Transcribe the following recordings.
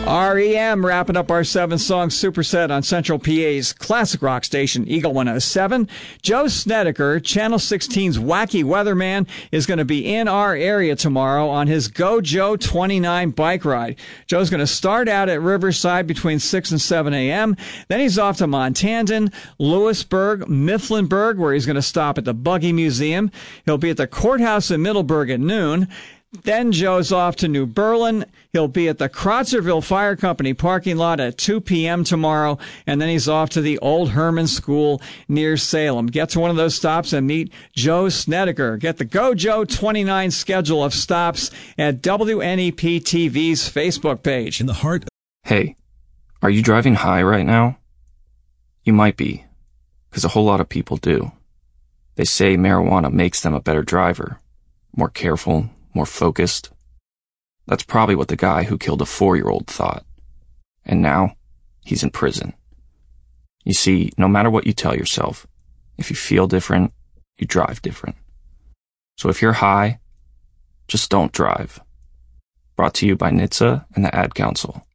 REM wrapping up our 7-song superset on Central PA's classic rock station, Eagle 107. Joe Snedeker, Channel 16's Wacky Weatherman, is going to be in our area tomorrow on his Go Joe 29 bike ride. Joe's going to start out at Riverside between 6 and 7 a.m. Then he's off to Montandon, Lewisburg, Mifflinburg, where he's going to stop at the Buggy Museum. He'll be at the courthouse in Middleburg at noon. Then Joe's off to New Berlin. He'll be at the Crotzerville Fire Company parking lot at 2 p.m. tomorrow, and then he's off to the Old Herman School near Salem. Get to one of those stops and meet Joe Snedeker. Get the Go Joe 29 schedule of stops at WNEP TV's Facebook page. In the heart. Hey, are you driving high right now? You might be, because a whole lot of people do. They say marijuana makes them a better driver, more careful, more focused. That's probably what the guy who killed a 4-year-old thought. And now, he's in prison. You see, no matter what you tell yourself, if you feel different, you drive different. So if you're high, just don't drive. Brought to you by NHTSA and the Ad Council.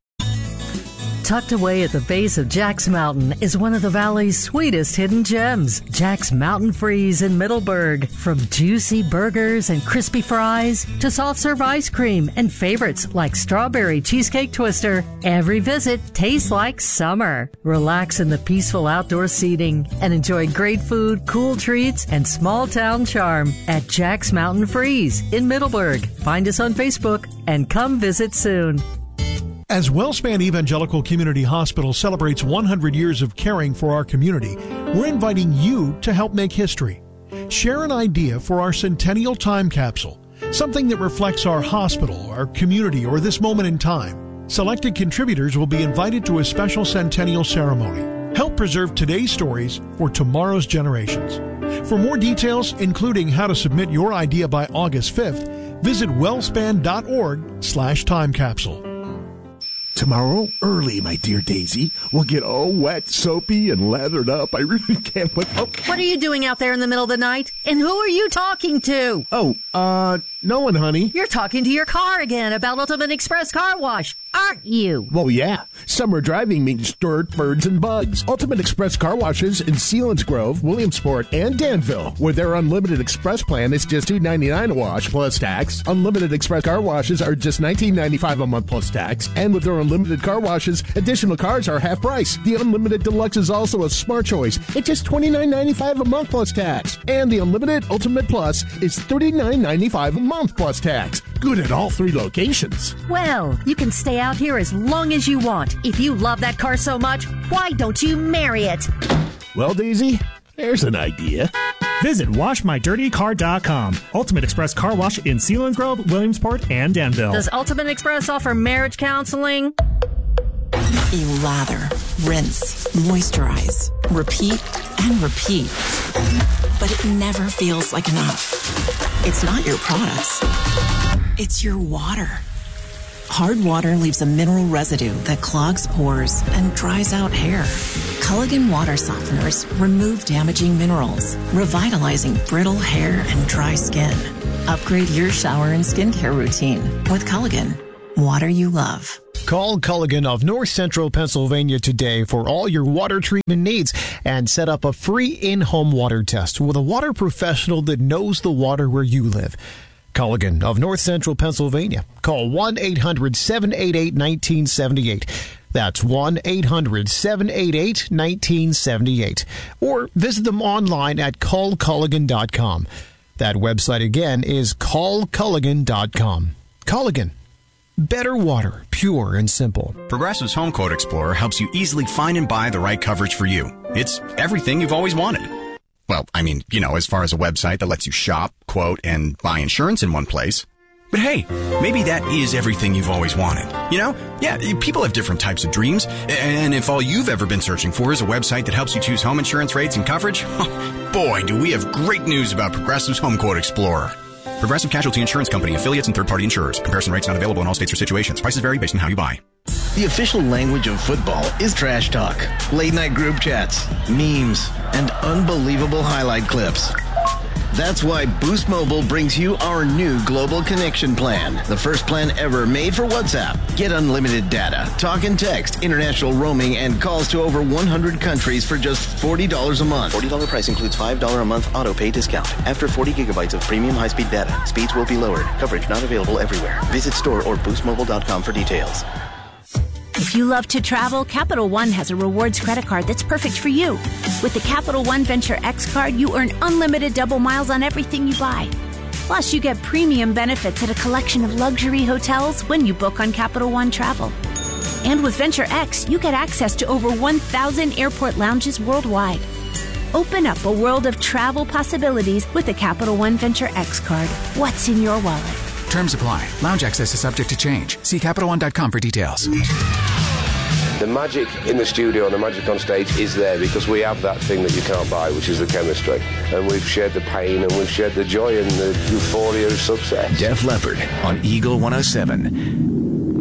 Tucked away at the base of Jack's Mountain is one of the valley's sweetest hidden gems, Jack's Mountain Freeze in Middleburg. From juicy burgers and crispy fries to soft-serve ice cream and favorites like strawberry cheesecake twister, every visit tastes like summer. Relax in the peaceful outdoor seating and enjoy great food, cool treats, and small-town charm at Jack's Mountain Freeze in Middleburg. Find us on Facebook and come visit soon. As WellSpan Evangelical Community Hospital celebrates 100 years of caring for our community, we're inviting you to help make history. Share an idea for our Centennial Time Capsule, something that reflects our hospital, our community, or this moment in time. Selected contributors will be invited to a special centennial ceremony. Help preserve today's stories for tomorrow's generations. For more details, including how to submit your idea by August 5th, visit wellspan.org/timecapsule. Tomorrow, early, my dear Daisy, we'll get all wet, soapy, and lathered up. I really can't wait. Oh. What are you doing out there in the middle of the night? And who are you talking to? No one, honey. You're talking to your car again about Ultimate Express Car Wash, aren't you? Well, yeah. Summer driving means dirt, birds, and bugs. Ultimate Express Car Washes in Selinsgrove, Williamsport, and Danville, where their Unlimited Express plan is just $2.99 a wash plus tax. Unlimited Express Car Washes are just $19.95 a month plus tax. And with their Unlimited Car Washes, additional cars are half price. The Unlimited Deluxe is also a smart choice. It's just $29.95 a month plus tax. And the Unlimited Ultimate Plus is $39.95 a month plus tax. Good at all 3 locations. Well, you can stay out here as long as you want. If you love that car so much, why don't you marry it? Well, Daisy, there's an idea. Visit WashMyDirtyCar.com. Ultimate Express Car Wash in Selinsgrove, Williamsport, and Danville. Does Ultimate Express offer marriage counseling? You lather, rinse, moisturize, repeat, and repeat. But it never feels like enough. It's not your products. It's your water. Hard water leaves a mineral residue that clogs pores and dries out hair. Culligan water softeners remove damaging minerals, revitalizing brittle hair and dry skin. Upgrade your shower and skincare routine with Culligan. Water you love. Call Culligan of North Central Pennsylvania today for all your water treatment needs and set up a free in-home water test with a water professional that knows the water where you live. Culligan of North Central Pennsylvania. Call 1-800-788-1978. That's 1-800-788-1978. Or visit them online at callculligan.com. That website again is callculligan.com. Culligan. Better water, pure and simple. Progressive's Home Quote Explorer helps you easily find and buy the right coverage for you. It's everything you've always wanted. Well, I mean, as far as a website that lets you shop, quote, and buy insurance in one place. But hey, maybe that is everything you've always wanted. Yeah, people have different types of dreams. And if all you've ever been searching for is a website that helps you choose home insurance rates and coverage, boy, do we have great news about Progressive's Home Quote Explorer. Progressive Casualty Insurance Company, affiliates, and third-party insurers. Comparison rates not available in all states or situations. Prices vary based on how you buy. The official language of football is trash talk, late-night group chats, memes, and unbelievable highlight clips. That's why Boost Mobile brings you our new Global Connection plan, the first plan ever made for WhatsApp. Get unlimited data, talk and text, international roaming, and calls to over 100 countries for just $40 a month. $40 price includes $5 a month auto pay discount. After 40 gigabytes of premium high-speed data, speeds will be lowered. Coverage not available everywhere. Visit store or boostmobile.com for details. If you love to travel, Capital One has a rewards credit card that's perfect for you. With the Capital One Venture X card, you earn unlimited double miles on everything you buy. Plus, you get premium benefits at a collection of luxury hotels when you book on Capital One Travel. And with Venture X, you get access to over 1,000 airport lounges worldwide. Open up a world of travel possibilities with the Capital One Venture X card. What's in your wallet? Terms apply. Lounge access is subject to change. See CapitalOne.com for details. The magic in the studio and the magic on stage is there because we have that thing that you can't buy, which is the chemistry. And we've shared the pain and we've shared the joy and the euphoria of success. Def Leppard on Eagle 107.